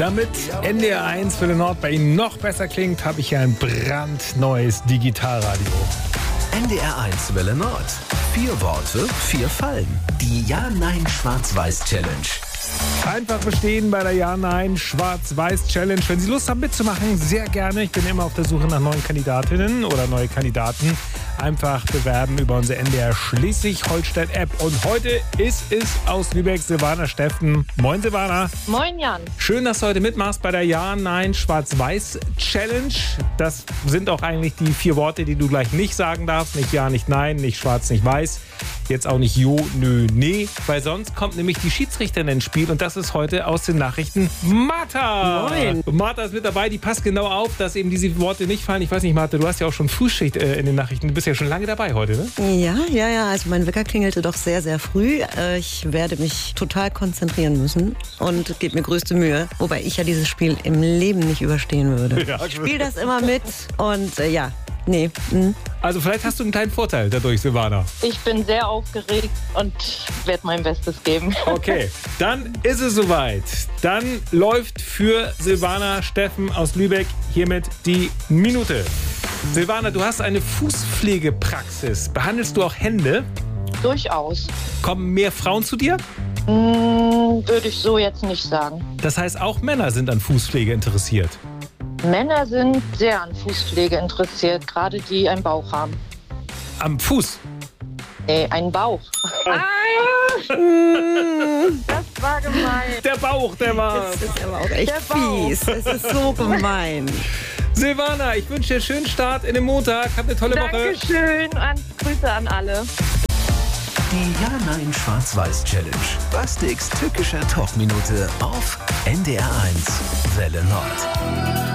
Damit NDR 1 für den Nord bei Ihnen noch besser klingt, habe ich hier ein brandneues Digitalradio. NDR 1 Welle Nord. 4 Worte, 4 Fallen. Die Ja-Nein-Schwarz-Weiß-Challenge. Einfach bestehen bei der Ja-Nein-Schwarz-Weiß-Challenge. Wenn Sie Lust haben mitzumachen, sehr gerne. Ich bin immer auf der Suche nach neuen Kandidatinnen oder neue Kandidaten. Einfach bewerben über unsere NDR Schleswig-Holstein-App. Und heute ist es aus Lübeck Silvana Steffen. Moin Silvana. Moin Jan. Schön, dass du heute mitmachst bei der Ja-Nein-Schwarz-Weiß-Challenge. Das sind auch eigentlich die 4 Worte, die du gleich nicht sagen darfst. Nicht Ja, nicht Nein, nicht Schwarz, nicht Weiß. Jetzt auch nicht Jo, Nö, Nee. Weil sonst kommt nämlich die Schiedsrichterin ins Spiel. Und das ist heute aus den Nachrichten Martha. Moin. Martha ist mit dabei. Die passt genau auf, dass eben diese Worte nicht fallen. Ich weiß nicht, Martha, du hast ja auch schon Frühschicht in den Nachrichten. Du bist ja schon lange dabei heute, ne? Ja. Also mein Wecker klingelte doch sehr, sehr früh. Ich werde mich total konzentrieren müssen und gebe mir größte Mühe. Wobei ich ja dieses Spiel im Leben nicht überstehen würde. Ja. Ich spiele das immer mit und Also vielleicht hast du einen kleinen Vorteil dadurch, Silvana. Ich bin sehr aufgeregt und werde mein Bestes geben. Okay, dann ist es soweit. Dann läuft für Silvana Steffen aus Lübeck hiermit die Minute. Silvana, du hast eine Fußpflegepraxis. Behandelst du auch Hände? Durchaus. Kommen mehr Frauen zu dir? Würde ich so jetzt nicht sagen. Das heißt, auch Männer sind an Fußpflege interessiert. Männer sind sehr an Fußpflege interessiert, gerade die einen Bauch haben. Am Fuß? Nee, einen Bauch. Das war gemein. Der Bauch, der war... das ist aber auch echt Der Bauch. fies. Es ist so gemein. Silvana, ich wünsche dir einen schönen Start in den Montag. Hab eine tolle Woche. Dankeschön und Grüße an alle. Die Ja-Nein-Schwarz-Weiß-Challenge. Bastiks tückischer Talkminute auf NDR 1 Welle Nord.